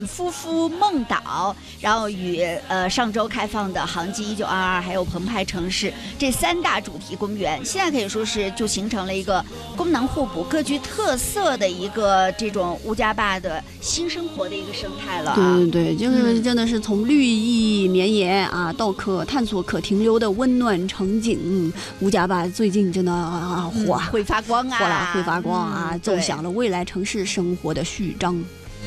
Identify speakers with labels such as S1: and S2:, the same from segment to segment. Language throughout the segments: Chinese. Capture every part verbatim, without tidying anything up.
S1: 夫妇梦岛，然后与呃上周开放的航迹一九二二，还有澎湃城市这三大主题公园，现在可以说是就形成了一个功能互补、各具特色的一个这种乌家坝的新生活的一个生态了、啊。
S2: 对对对，就是真的是从绿意绵延啊，到可探索、可停留的温暖场景。嗯、乌家坝最近真的啊火、
S1: 嗯、会发光啊，
S2: 火了会发光啊，
S1: 嗯、
S2: 奏响了未来城市生活的序章。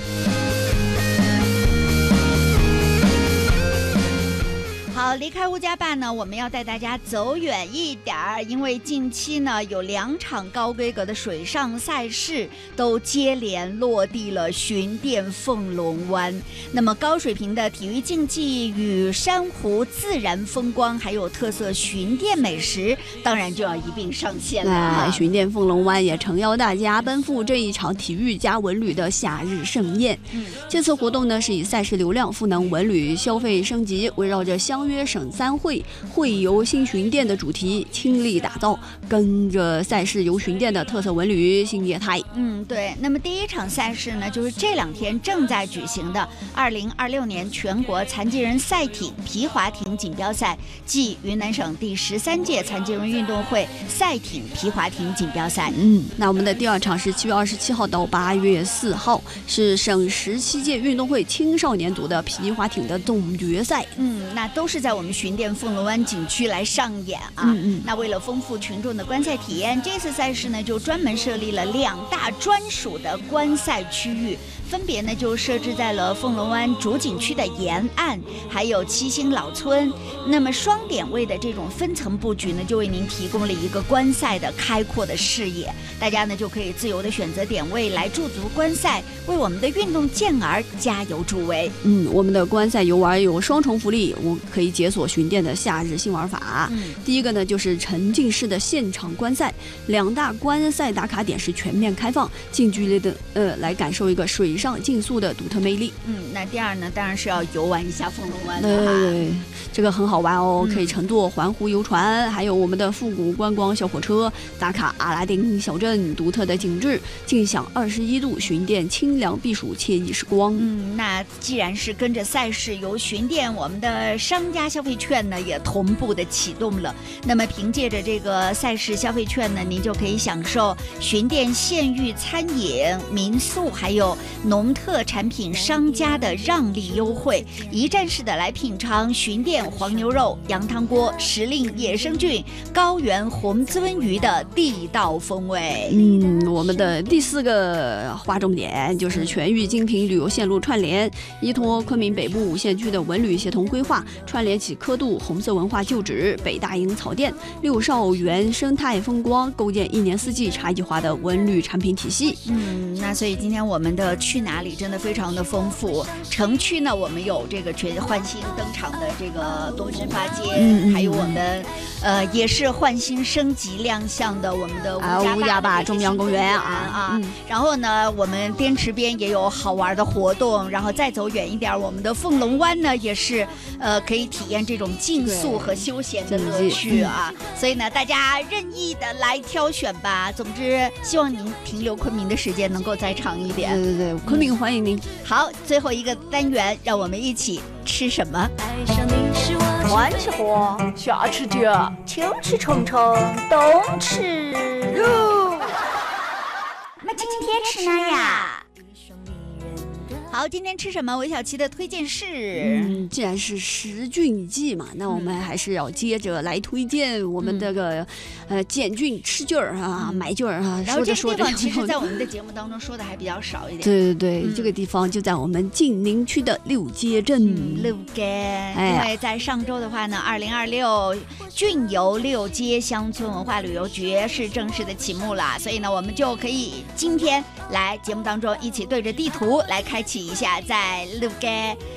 S1: 好，离开乌家坝呢，我们要带大家走远一点儿，因为近期呢有两场高规格的水上赛事都接连落地了巡店凤龙湾。那么高水平的体育竞技与珊瑚自然风光，还有特色巡店美食，当然就要一并上线了、啊。
S2: 巡店凤龙湾也诚邀大家奔赴这一场体育加文旅的夏日盛宴。嗯，这次活动呢是以赛事流量赋能文旅消费升级，围绕着相约省三会会游新巡店的主题倾力打造，跟着赛事游巡店的特色文旅新业态。
S1: 嗯，对。那么第一场赛事呢，就是这两天正在举行的二零二六年全国残疾人赛艇皮划艇锦标赛暨云南省第十三届残疾人运动会赛艇皮划艇锦标赛。
S2: 嗯，那我们的第二场是七月二十七号到八月四号，是省十七届运动会青少年组的皮划艇的总决赛。
S1: 嗯，那都是在我们巡店凤龙湾景区来上演啊。
S2: 嗯嗯，
S1: 那为了丰富群众的观赛体验，这次赛事呢就专门设立了两大专属的观赛区域，分别呢就设置在了凤龙湾主景区的沿岸，还有七星老村。那么双点位的这种分层布局呢，就为您提供了一个观赛的开阔的视野，大家呢就可以自由的选择点位来驻足观赛，为我们的运动健儿加油助威。
S2: 嗯，我们的观赛游玩有双重福利，我可以解锁巡店的夏日新玩法。嗯，第一个呢就是沉浸式的现场观赛，两大观赛打卡点是全面开放，近距离的呃来感受一个水上竞速的独特魅力。
S1: 嗯，那第二呢，当然是要游玩一下凤龙湾的哈。
S2: 对，这个很好玩哦，可以乘坐环湖游船，嗯、还有我们的复古观光小火车，打卡阿拉丁小镇独特的景致，尽享二十一度巡店清凉避暑惬意时光。
S1: 嗯，那既然是跟着赛事游巡店，我们的商家消费券呢也同步的启动了。那么凭借着这个赛事消费券呢，您就可以享受巡店县域餐饮、民宿还有农特产品商家的让利优惠，一站式的来品尝巡店黄牛肉、羊汤锅、时令野生菌、高原红鳟鱼的地道风味。
S2: 嗯，我们的第四个划重点就是全域精品旅游线路串联，依托昆明北部五县区的文旅协同规划，串联起科度红色文化旧址、北大营草甸、六少园生态风光，构建一年四季差异化的文旅产品体系。
S1: 嗯，那所以今天我们的去哪里真的非常的丰富。城区呢，我们有这个全焕新登场的这个东风花街，嗯、还有我们呃也是焕新升级亮相的我们的乌
S2: 家坝中央公园啊
S1: 啊。嗯、然后呢，我们滇池边也有好玩的活动，然后再走远一点，我们的凤龙湾呢也是呃可以体验这种竞速和休闲的乐趣啊。嗯、所以呢，大家任意的来挑选吧。总之，希望您停留昆明的时间能够再长一点。
S2: 对对对，昆明欢迎您。
S1: 好，最后一个单元，让我们一起吃什么？暖吃货，夏吃酒，秋吃虫虫，冬吃肉。那今天吃啥呀？好，今天吃什么？韦小琪的推荐是，
S2: 嗯，既然是食菌季嘛，那我们还是要接着来推荐我们这个、嗯、呃减菌吃菌儿啊、嗯、买菌儿啊。
S1: 然后这个地方其实在我们的节目当中说的还比较少一点。
S2: 对对对、嗯，这个地方就在我们晋宁区的六街镇。
S1: 嗯、六街、哎，因为在上周的话呢，二零二六郡游六街乡村文化旅游节是正式的启幕了，所以呢，我们就可以今天来节目当中一起对着地图来开启一下在六街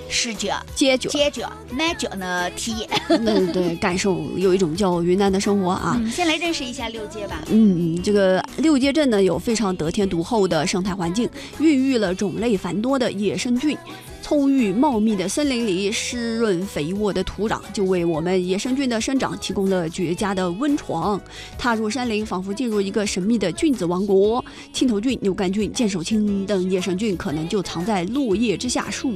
S1: 视觉、
S2: 接觉、
S1: 接觉、买觉呢体验。
S2: 对对，感受有一种叫云南的生活啊。
S1: 嗯，先来认识一下六街吧。
S2: 嗯，这个六街镇呢有非常得天独厚的生态环境，孕育了种类繁多的野生菌。葱郁茂密的森林里，湿润肥沃的土壤就为我们野生菌的生长提供了绝佳的温床。踏入山林，仿佛进入一个神秘的菌子王国。青头菌、牛肝菌、剑手青等野生菌可能就藏在落叶之下、树